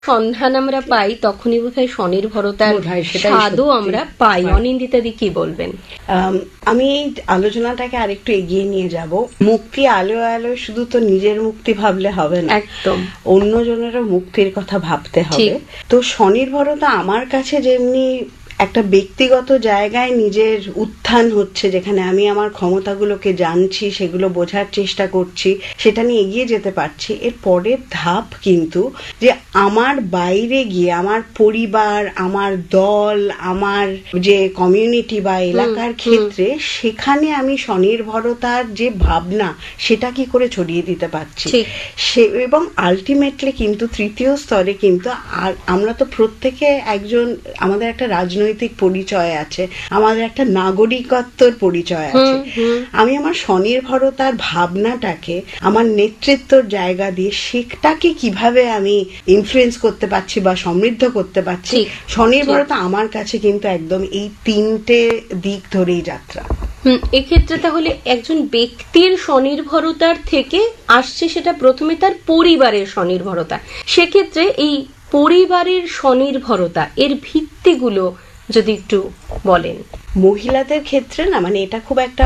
সন্ধান আমরা পাই তখনই বোধহয় স্বনির্ভরতার স্বাদও আমরা পাই। অনিন্দিতাদি কি বলবেন? আমি এই আলোচনাটাকে আরেকটু এগিয়ে নিয়ে যাব। মুক্তি আলো আলো শুধু তো নিজের মুক্তি ভাবলে হবে না, একদম অন্যজনেরও মুক্তির কথা ভাবতে হবে। তো স্বনির্ভরতা আমার কাছে যেমনি একটা ব্যক্তিগত জায়গায় নিজের উত্থান হচ্ছে, যেখানে আমি আমার ক্ষমতাগুলোকে জানছি, সেগুলো বোঝার চেষ্টা করছি, সেটা নিয়ে এগিয়ে যেতে পারছি। এর পরের ধাপ কিন্তু যে আমার বাইরে গিয়ে আমার পরিবার, আমার দল, আমার যে কমিউনিটি বা এলাকার ক্ষেত্রে সেখানে আমি স্বনির্ভরতার যে ভাবনা সেটা কি করে ছড়িয়ে দিতে পারছি, এবং আলটিমেটলি কিন্তু তৃতীয় স্তরে কিন্তু আমরা তো প্রত্যেকে একজন, আমাদের একটা রাজনৈতিক পরিচয় আছে, আমাদের একটা নাগরিকত্বের পরিচয় আছে। আমি আমার স্বনির্ভরতার ভাবনাটাকে আমার নেতৃত্বর জায়গা দিয়ে সেটাকে কিভাবে আমি ইনফ্লুয়েন্স করতে পারছি বা সমৃদ্ধ করতে পারছি, স্বনির্ভরতা আমার কাছে কিন্তু একদম এই তিনটে দিক ধরেই যাত্রা। এক্ষেত্রে তাহলে একজন ব্যক্তির স্বনির্ভরতার থেকে আসছে সেটা প্রথমে তার পরিবারের স্বনির্ভরতা। সেক্ষেত্রে এই পরিবারের স্বনির্ভরতা এর ভিত্তিগুলো যদি একটু বলেন। মহিলাদের ক্ষেত্রে না, মানে এটা খুব একটা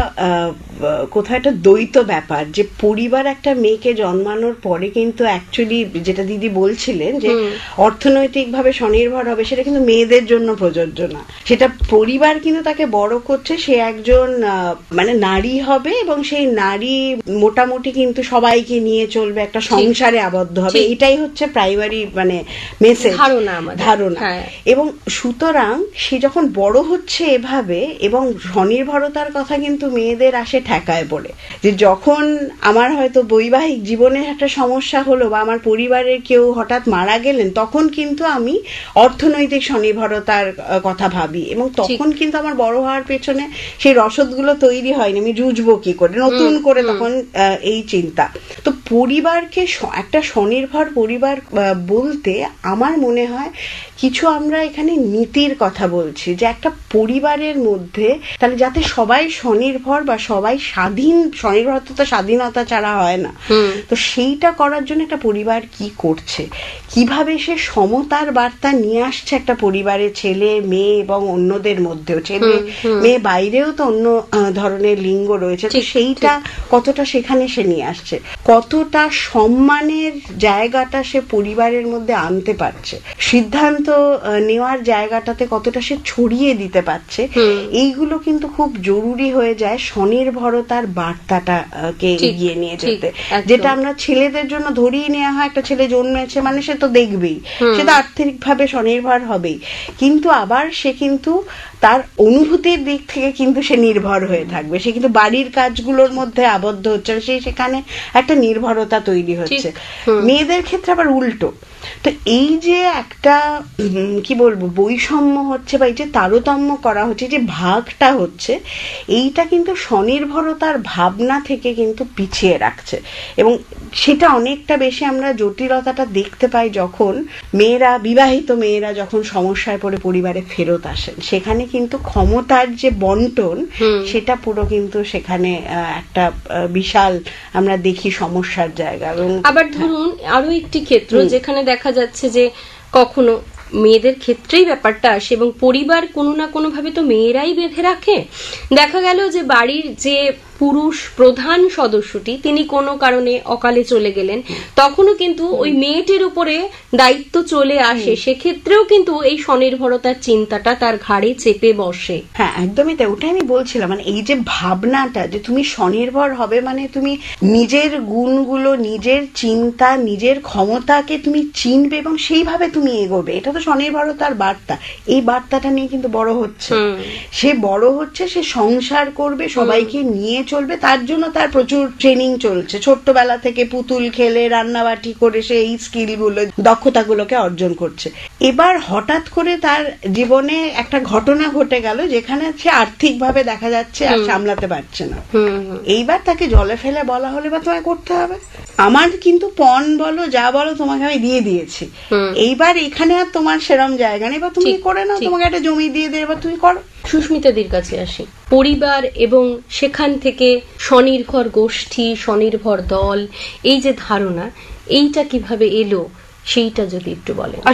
কোথাও একটা দ্বৈত ব্যাপার, যে পরিবার একটা মেয়েকে জন্মানোর পরে কিন্তু অ্যাকচুয়ালি যেটা দিদি বলছিলেন যে অর্থনৈতিকভাবে স্বনির্ভর হবে, সেটা কিন্তু মেয়েদের জন্য প্রযোজ্য না। সেটা পরিবার কিন্তু তাকে বড় করছে, সে একজন মানে নারী হবে, এবং সেই নারী মোটামুটি কিন্তু সবাইকে নিয়ে চলবে, একটা সংসারে আবদ্ধ হবে। এটাই হচ্ছে প্রাইমারি মানে মেসেজ, ধারণা। এবং সুতরাং সে যখন বড় হচ্ছে এভাবে, এবং স্বনির্ভরতার কথা কিন্তু মেয়েদের আসে ঠেকায় পড়ে, যে যখন আমার হয়তো বৈবাহিক জীবনে একটা সমস্যা হলো বা আমার পরিবারের কেউ হঠাৎ মারা গেলেন, তখন কিন্তু আমি অর্থনৈতিক স্বনির্ভরতার কথা ভাবি, এবং তখন কিন্তু আমার বড় হওয়ার পেছনে সেই রসদগুলো তৈরি হয়নি, আমি জুঝবো কি করে নতুন করে, তখন এই চিন্তা। তো পরিবারকে একটা স্বনির্ভর পরিবার বলতে আমার মনে হয় কিছু আমরা এখানে নীতির কথা বলছি, যে একটা পরিবারের মধ্যে তাহলে যাতে সবাই স্বনির্ভর বা সবাই স্বাধীন, স্বনির্ভরতা তো স্বাধীনতা ছাড়া হয় না, তো সেইটা করার জন্য একটা পরিবার কি করছে, কিভাবে সে সমতার বার্তা নিয়ে আসছে একটা পরিবারে, ছেলে মেয়ে এবং অন্যদের মধ্যেও, ছেলে মেয়ে বাইরেও তো অন্য ধরনের লিঙ্গ রয়েছে, তো সেইটা কতটা সেখানে সে নিয়ে আসছে, কতটা সম্মানের জায়গাটা সে পরিবারের মধ্যে আনতে পারছে, সিদ্ধান্ত নেওয়ার জায়গাটাতে কতটা সে ছড়িয়ে দিতে পারছে, এইগুলো কিন্তু খুব জরুরি হয়ে যায় স্বনির্ভরতার বার্তাটাকে এগিয়ে নিয়ে যেতে। যেটা আমরা ছেলেদের জন্য ধরিয়ে নেওয়া হয়, একটা ছেলে জন্মেছে মানে সে তো দেখবেই, সে তো আর্থিকভাবে স্বনির্ভর হবেই, কিন্তু আবার সে কিন্তু তার অনুভূতির দিক থেকে কিন্তু সে নির্ভর হয়ে থাকবে, সে কিন্তু বাড়ির কাজগুলোর মধ্যে আবদ্ধ হচ্ছে, সেখানে একটা নির্ভরতা তৈরি হচ্ছে। মেয়েদের ক্ষেত্রে আবার উল্টো। তো এই যে একটা কি বলবো বৈষম্য হচ্ছে বা এই যে তারতম্য করা হচ্ছে, যে ভাগটা হচ্ছে, এইটা কিন্তু স্বনির্ভরতার ভাবনা থেকে কিন্তু পিছিয়ে রাখছে, এবং সেটা অনেকটা বেশি আমরা জটিলতাটা দেখতে পাই যখন মেয়েরা, বিবাহিত মেয়েরা যখন সমস্যায় পড়ে পরিবারে ফেরত আসেন, সেখানে কিন্তু ক্ষমতার যে বন্টন সেটা পুরো কিন্তু সেখানে একটা বিশাল আমরা দেখি সমস্যার জায়গা। এবং আবার ধরুন আরো একটি ক্ষেত্র যেখানে দেখা যাচ্ছে যে কখনো মেয়েদের ক্ষেত্রেই ব্যাপারটা আসে, এবং পরিবার কোনো না কোনো ভাবে তো মেয়েরাই বেঁধে রাখে। দেখা গেল যে বাড়ির যে পুরুষ প্রধান সদস্যটি তিনি কোনো কারণে অকালে চলে গেলেন, তখনও কিন্তু ওই মেয়েটির উপরে দায়িত্ব চলে আসে, সেক্ষেত্রেও কিন্তু এই স্বনির্ভরতার চিন্তাটা তার ঘাড়ে চেপে বসে। হ্যাঁ, একদমই তাই। ওটাই আমি বলছিলাম, মানে এই যে ভাবনাটা যে তুমি স্বনির্ভর হবে, মানে তুমি নিজের গুণগুলো, নিজের চিন্তা, নিজের ক্ষমতাকে তুমি চিনবে এবং সেইভাবে তুমি এগোবে, এটা তো স্বনির্ভরতার বার্তা। এই বার্তাটা নিয়ে কিন্তু বড় হচ্ছে, সে বড় হচ্ছে, সে সংসার করবে, সবাইকে নিয়ে চলবে, তার জন্য তার প্রচুর ট্রেনিং চলছে, ছোট্টবেলা থেকে পুতুল খেলে রান্নাবাটি করে সে এই স্কিলগুলো, দক্ষতাগুলোকে অর্জন করছে। এবার হঠাৎ করে তার জীবনে একটা ঘটনা ঘটে গেল যেখানে সে আর্থিকভাবে দেখা যাচ্ছে আর সামলাতে পারছে না, এইবার তাকে জলে ফেলে বলা হলে বা তোমায় করতে হবে, আমার কিন্তু পণ বলো যা বলো তোমাকে আমি দিয়ে দিয়েছি, এইবার এখানে আর তোমার সেরম জায়গা নেই, বা তুমি করে নাও, তোমাকে একটা জমি দিয়ে দেবে, বা তুমি করো। সুস্মিতাদির কাছে আসি। পরিবার এবং সেখান থেকে স্বনির্ভর গোষ্ঠী, স্বনির্ভর দল, এই যে ধারণা, এইটা কিভাবে এলো সেইটা যদি একটু বলেন।